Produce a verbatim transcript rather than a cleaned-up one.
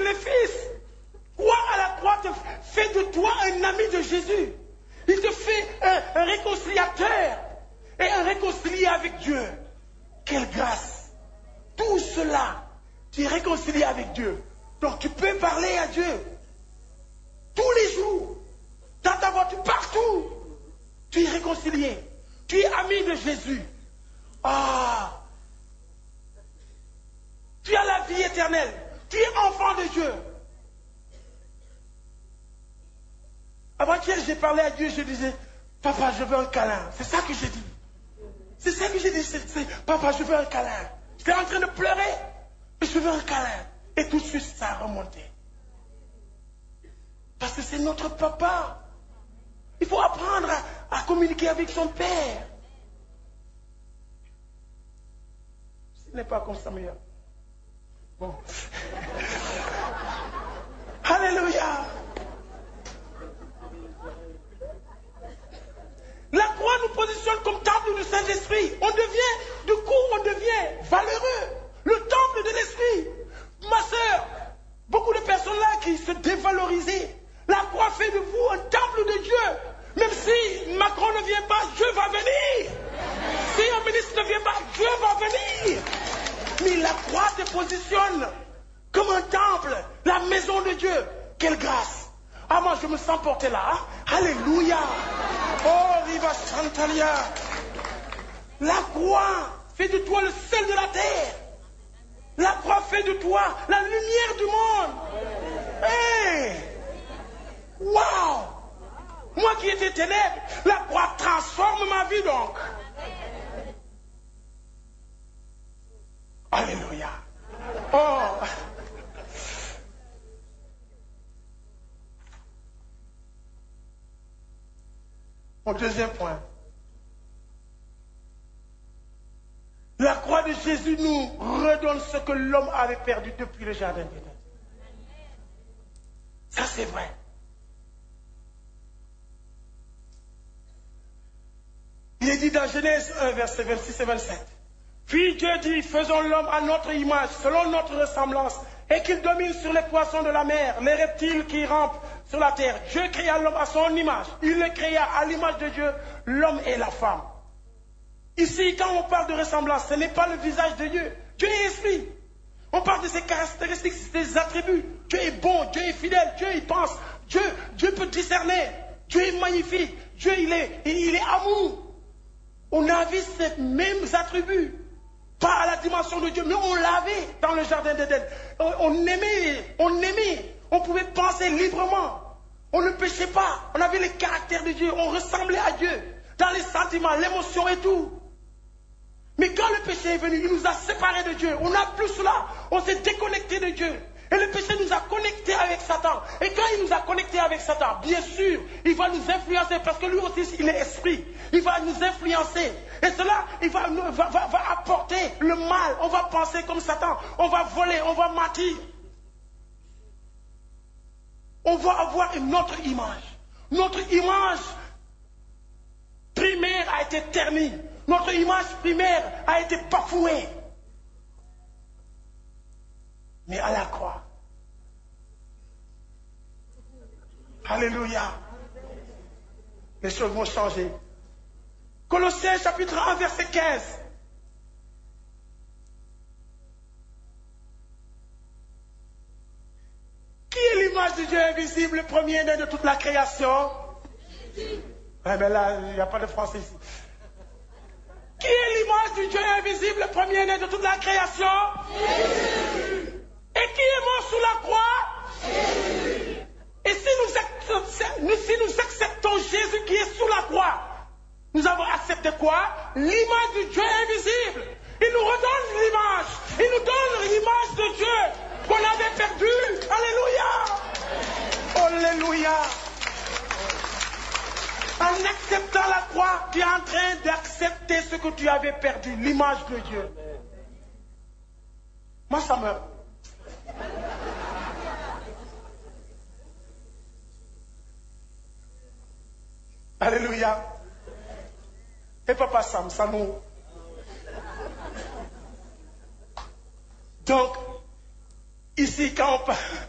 les fils. Croire à la croix te fait de toi un ami de Jésus. Il te fait un, un réconciliateur et un réconcilié avec Dieu. Quelle grâce! Tout cela, tu es réconcilié avec Dieu. Donc tu peux parler à Dieu tous les jours, dans ta voiture, partout. Tu es réconcilié. Tu es ami de Jésus. Ah! Tu as la vie éternelle. Tu es enfant de Dieu. Avant-hier, j'ai parlé à Dieu, je disais, papa, je veux un câlin. C'est ça que j'ai dit. C'est ça que j'ai dit. C'est, c'est, papa, je veux un câlin. J'étais en train de pleurer. Et je veux un câlin. Et tout de suite, ça a remonté. Parce que c'est notre papa. Il faut apprendre à, à communiquer avec son père. Ce n'est pas comme ça, mais... Bon. Alléluia. La croix nous positionne comme temple du Saint-Esprit. On devient, du coup, on devient valeureux. Le temple de l'Esprit. Ma sœur, beaucoup de personnes là qui se dévalorisaient. La croix fait de vous un temple de Dieu. Même si Macron ne vient pas, Dieu va venir. Si un ministre ne vient pas, Dieu va venir. Mais la croix te positionne comme un temple, la maison de Dieu. Quelle grâce. Ah, moi, je me sens porté là. Hein? Alléluia. Oh, Riva Santalia. La croix fait de toi le sel de la terre. La croix fait de toi la lumière du monde. Hey! Waouh! Moi qui étais ténèbres, la croix transforme ma vie donc. Alléluia. Oh! Mon deuxième point. La croix de Jésus nous redonne ce que l'homme avait perdu depuis le jardin d'Éden. Ça, c'est vrai. Il est dit dans Genèse un, versets vingt-six et vingt-sept. Puis Dieu dit, faisons l'homme à notre image, selon notre ressemblance, et qu'il domine sur les poissons de la mer, les reptiles qui rampent sur la terre. Dieu créa l'homme à son image. Il le créa à l'image de Dieu, l'homme et la femme. Ici, quand on parle de ressemblance, ce n'est pas le visage de Dieu. Dieu est esprit. On parle de ses caractéristiques, ses attributs. Dieu est bon, Dieu est fidèle, Dieu il pense. Dieu, Dieu peut discerner. Dieu est magnifique. Dieu il est, il est amour. On avait ces mêmes attributs. Pas à la dimension de Dieu, mais on l'avait dans le jardin d'Éden. On, on aimait, on aimait. On pouvait penser librement. On ne péchait pas. On avait le caractère de Dieu. On ressemblait à Dieu. Dans les sentiments, l'émotion et tout. Mais quand le péché est venu, il nous a séparés de Dieu. On n'a plus cela. On s'est déconnecté de Dieu. Et le péché nous a connectés avec Satan. Et quand il nous a connectés avec Satan, bien sûr, il va nous influencer parce que lui aussi, il est esprit. Il va nous influencer. Et cela, il va, va, va, va apporter le mal. On va penser comme Satan. On va voler, on va mentir. On va avoir une autre image. Notre image primaire a été ternie. Notre image primaire a été bafouée. Mais à la croix. Alléluia. Les choses vont changer. Colossiens chapitre un, verset quinze. Qui est l'image de Dieu invisible, le premier-né de toute la création? Eh bien là, il n'y a pas de français ici. Qui est l'image du Dieu invisible, le premier-né de toute la création? Jésus. Et qui est mort sous la croix? Jésus. Et si nous, acceptons, si nous acceptons Jésus qui est sous la croix, nous avons accepté quoi? L'image du Dieu invisible. Il nous redonne l'image. Il nous donne l'image de Dieu qu'on avait perdue. Alléluia. Alléluia. En acceptant la croix, tu es en train d'accepter ce que tu avais perdu, l'image de Dieu. Moi, ça me... Alléluia. Et Papa Sam, ça nous... Donc, ici, quand on parle...